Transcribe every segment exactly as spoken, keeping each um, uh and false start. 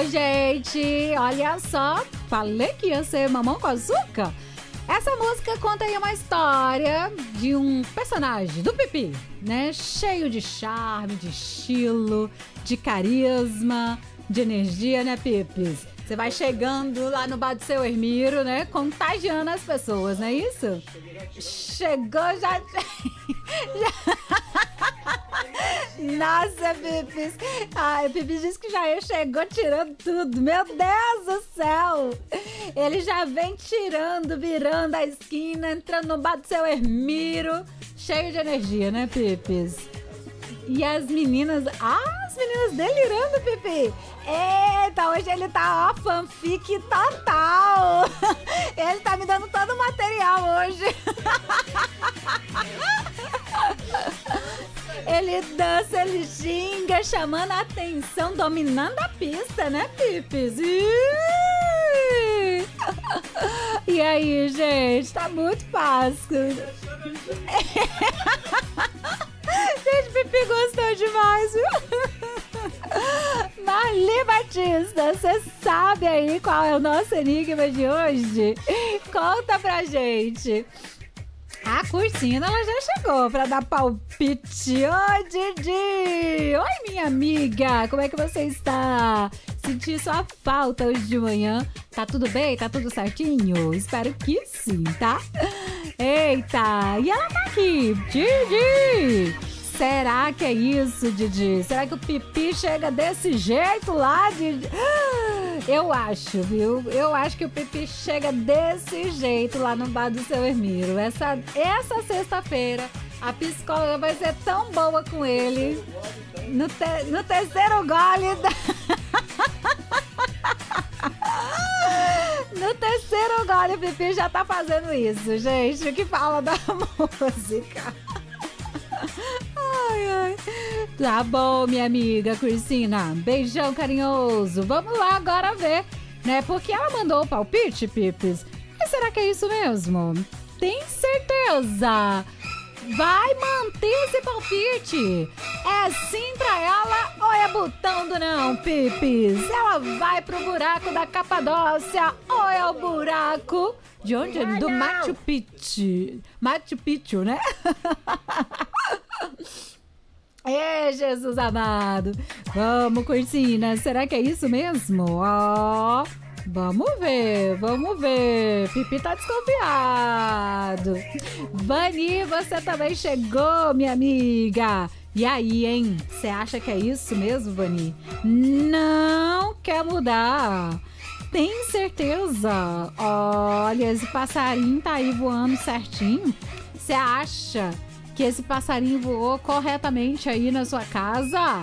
gente. Olha só, falei que ia ser mamão com açúcar. Essa música conta aí uma história de um personagem do Pipi, né? Cheio de charme, de estilo, de carisma, de energia, né, Pipis? Você vai chegando lá no bar do seu Hermiro, né? Contagiando as pessoas, não é isso? Chegou já... já... Nossa, Pipis. Ai, Pipis disse que já chegou tirando tudo. Meu Deus do céu. Ele já vem tirando, virando a esquina, entrando no bar do seu Hermiro. Cheio de energia, né, Pipis? E as meninas... Ah, as meninas delirando, Pipi. Eita, hoje ele tá, ó, fanfic total. Ele tá me dando todo o material hoje. Ele dança, ele xinga, chamando a atenção, dominando a pista, né, Pipis? E aí, gente, tá muito fácil. Gente, Pipi gostou demais, viu? Marli Batista, você sabe aí qual é o nosso enigma de hoje? Conta pra gente. A Cursina, ela já chegou pra dar palpite. Oi, Didi! Oi, minha amiga! Como é que você está? Senti sua falta hoje de manhã. Tá tudo bem? Tá tudo certinho? Espero que sim, tá? Eita! E ela tá aqui! Didi! Será que é isso, Didi? Será que o Pipi chega desse jeito lá, Didi? Eu acho, viu? Eu acho que o Pipi chega desse jeito lá no bar do seu Hermiro. Essa, essa sexta-feira, a psicóloga vai ser tão boa com ele. No, te, no terceiro gole da... No terceiro gole, o Pipi já tá fazendo isso, gente. O que fala da música? Ai, ai. Tá bom, minha amiga Cristina. Beijão carinhoso. Vamos lá agora ver, né? Porque ela mandou o palpite, Pipis. Mas será que é isso mesmo? Tem certeza? Vai manter esse palpite? É sim pra ela ou é botão do não, Pipis? Ela vai pro buraco da Capadócia ou é o buraco... De onde? Não, do não. Machu Picchu. Machu Picchu, né? É, Jesus amado. Vamos, Cursina. Será que é isso mesmo? Ó, vamos ver, vamos ver. Pipi tá desconfiado. Vani, você também chegou, minha amiga. E aí, hein? Você acha que é isso mesmo, Vani? Não quer mudar. Tem certeza? Olha, esse passarinho tá aí voando certinho. Você acha que esse passarinho voou corretamente aí na sua casa?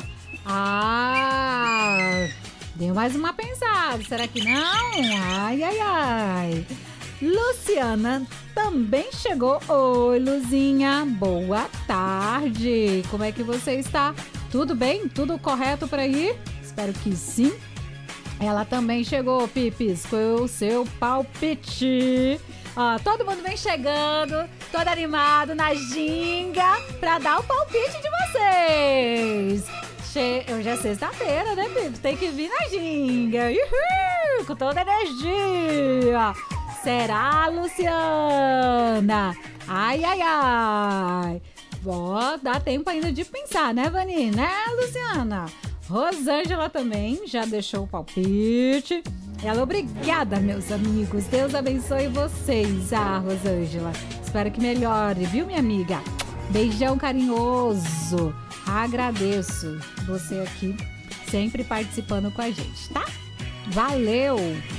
Ah, deu mais uma pensada. Será que não? Ai, ai, ai. Luciana também chegou. Oi, Luzinha. Boa tarde. Como é que você está? Tudo bem? Tudo correto por aí? Espero que sim. Ela também chegou, Pipis, com o seu palpite. Ó, todo mundo vem chegando, todo animado na ginga pra dar o palpite de vocês. Che... Hoje é sexta-feira, né, Pipis? Tem que vir na ginga. Uhul! Com toda a energia. Será, Luciana? Ai, ai, ai. Ó, dá tempo ainda de pensar, né, Vani? Né, Luciana? Rosângela também já deixou o palpite. Ela, obrigada, meus amigos. Deus abençoe vocês. Ah, Rosângela, espero que melhore, viu, minha amiga? Beijão carinhoso. Agradeço você aqui, sempre participando com a gente, tá? Valeu!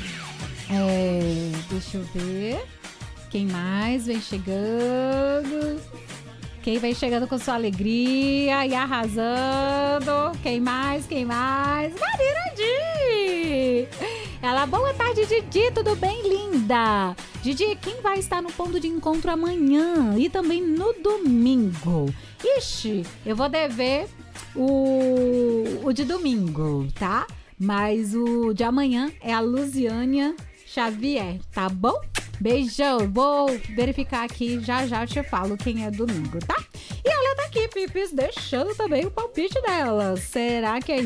É, deixa eu ver. Quem mais vem chegando? Quem vem chegando com sua alegria e arrasando? Quem mais? Quem mais? Marirandi! Ela, boa tarde, Didi, tudo bem, linda? Didi, quem vai estar no ponto de encontro amanhã e também no domingo? Ixi, eu vou dever o, o de domingo, tá? Mas o de amanhã é a Luziânia Xavier, tá bom? Beijão, vou verificar aqui, já já te falo quem é domingo, tá? E ela tá aqui, Pipis, deixando também o palpite dela. Será que é